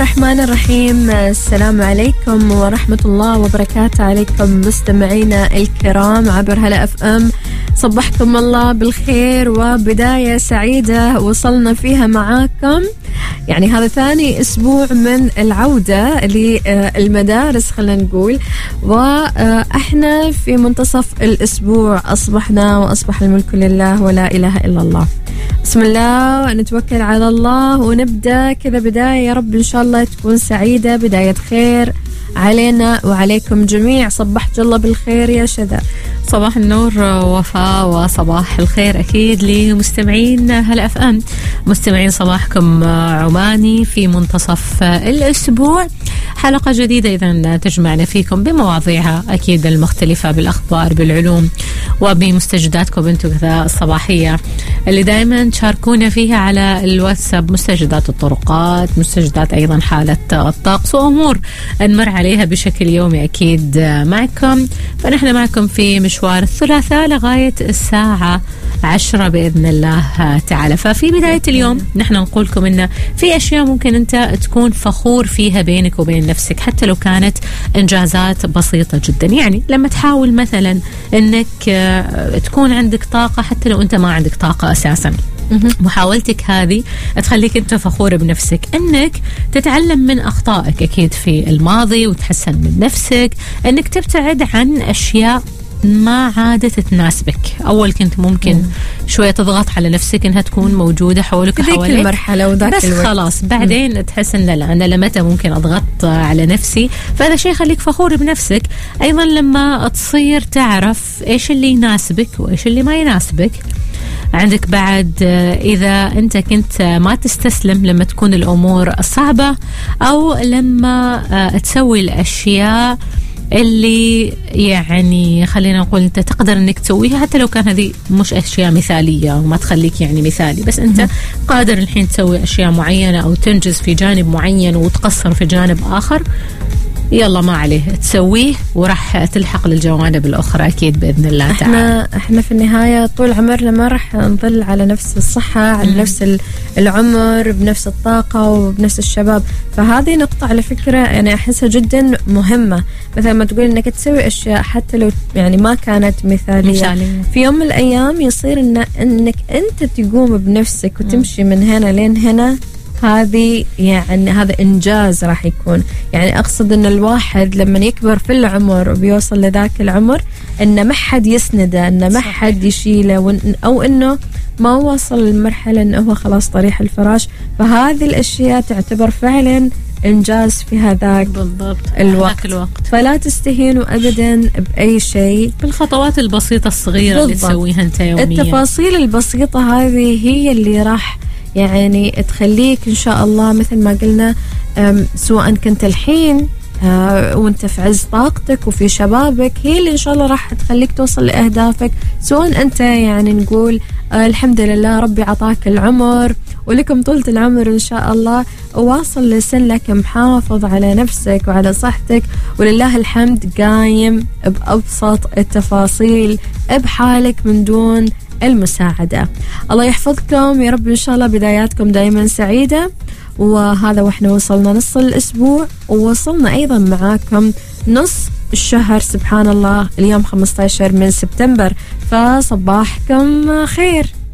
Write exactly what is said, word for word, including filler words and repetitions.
الرحمن الرحيم. السلام عليكم ورحمة الله وبركاته عليكم مستمعينا الكرام عبر هلا اف ام. صبحكم الله بالخير وبداية سعيدة وصلنا فيها معاكم. يعني هذا ثاني أسبوع من العودة للمدارس خلينا نقول، وإحنا في منتصف الأسبوع أصبحنا وأصبح الملك لله ولا إله إلا الله. بسم الله ونتوكل على الله ونبدأ كذا بداية، يا رب إن شاء الله تكون سعيدة، بداية خير علينا وعليكم جميع. صبحت الله بالخير يا شذا. صباح النور وفاء، وصباح الخير أكيد لمستمعين هلا اف ام. مستمعين صباحكم عماني في منتصف الأسبوع، حلقة جديدة إذا تجمعنا فيكم بمواضيعها أكيد المختلفة، بالأخبار، بالعلوم، وبمستجداتكم أنتم كذا الصباحية اللي دائما تشاركونا فيها على الواتساب، مستجدات الطرقات، مستجدات أيضا حالة الطقس وأمور نمر عليها بشكل يومي أكيد معكم. فنحن معكم في مشوار الثلاثاء لغاية الساعة عشرة بإذن الله تعالى. ففي بداية اليوم نحن نقول لكم إن في أشياء ممكن أنت تكون فخور فيها بينك وبين نفسك، حتى لو كانت إنجازات بسيطة جدا. يعني لما تحاول مثلا إنك تكون عندك طاقة حتى لو أنت ما عندك طاقة أساسا، محاولتك هذه تخليك أنت فخور بنفسك، أنك تتعلم من أخطائك أكيد في الماضي وتحسن من نفسك، أنك تبتعد عن أشياء ما عادت تناسبك. أول كنت ممكن مم. شوية تضغط على نفسك إنها تكون موجودة حولك وحواليك، المرحلة وذاك بس الوقت. خلاص بعدين مم. تحس إن لا، أنا لمتى ممكن أضغط على نفسي. فهذا شيء يخليك فخور بنفسك. أيضا لما تصير تعرف إيش اللي يناسبك وإيش اللي ما يناسبك. عندك بعد إذا أنت كنت ما تستسلم لما تكون الأمور صعبة، أو لما تسوي الأشياء اللي يعني خلينا نقول أنت تقدر أنك تسويها حتى لو كان هذه مش أشياء مثالية وما تخليك يعني مثالي، بس أنت قادر الحين تسوي أشياء معينة أو تنجز في جانب معين وتقصر في جانب آخر، يلا ما عليه تسويه وراح تلحق للجوانب الأخرى أكيد بإذن الله تعالى. احنا احنا في النهاية طول عمرنا ما راح نظل على نفس الصحة، على مم. نفس العمر، بنفس الطاقة وبنفس الشباب. فهذه نقطة على فكرة يعني أحسها جدا مهمة. مثلا ما تقول إنك تسوي أشياء حتى لو يعني ما كانت مثالية، مثالية. في يوم من الأيام يصير إن إنك أنت تقوم بنفسك وتمشي مم. من هنا لين هنا، هذه يعني هذا إنجاز راح يكون. يعني أقصد أن الواحد لما يكبر في العمر وبيوصل لذاك العمر أن ما حد يسنده، أن ما حد يشيله، أو أنه ما وصل للمرحلة أنه هو خلاص طريح الفراش. فهذه الأشياء تعتبر فعلا إنجاز في هذاك بالضبط الوقت. الوقت فلا تستهينوا أبدا بأي شيء، بالخطوات البسيطة الصغيرة بالضبط. اللي تسويها أنت يوميا. التفاصيل البسيطة هذه هي اللي راح يعني تخليك إن شاء الله مثل ما قلنا، سواء كنت الحين وانت في عز طاقتك وفي شبابك، هي اللي إن شاء الله راح تخليك توصل لأهدافك. سواء أنت يعني نقول الحمد لله ربي عطاك العمر ولكم طولة العمر إن شاء الله، واصل لسنك محافظ على نفسك وعلى صحتك، ولله الحمد قايم بأبسط التفاصيل بحالك من دون المساعدة. الله يحفظكم يا رب إن شاء الله، بداياتكم دائما سعيدة. وهذا وإحنا وصلنا نص الأسبوع، ووصلنا أيضا معاكم نص الشهر. سبحان الله اليوم خمسة عشر من سبتمبر، فصباحكم خير.